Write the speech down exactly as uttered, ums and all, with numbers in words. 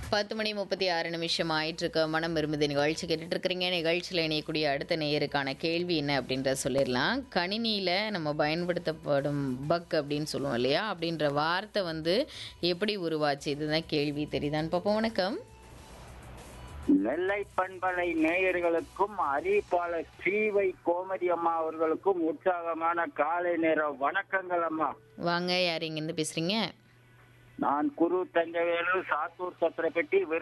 பத்து மணி முப்பத்தி ஆறு நிமிஷம் ஆயிட்டு இருக்க மனம் விரும்புது நிகழ்ச்சி கேட்டுட்டு இருக்கிறீங்க. நிகழ்ச்சியில் இணையக்கூடிய அடுத்த நேயருக்கான கேள்வி என்ன அப்படின்ற சொல்லிடலாம். கணினியில் நம்ம பயன்படுத்தப்படும் பக் அப்படின்னு சொல்லுவோம் இல்லையா, அப்படின்ற வார்த்தை வந்து எப்படி உருவாச்சு, இதுதான் கேள்வி. தெரியுதான்னு பார்ப்போம். வணக்கம். நெல்லை பண்பலை நேயர்களுக்கும் அறிவிப்பாளர் ஸ்ரீவை கோமதி அம்மா அவர்களுக்கும் உற்சாகமான காலை நேர வணக்கங்கள் அம்மா. வாங்க, யார் இங்கேருந்து பேசுறீங்க? நான் குரு தஞ்சவேலு சாத்தூர் சத்திரப்பட்டி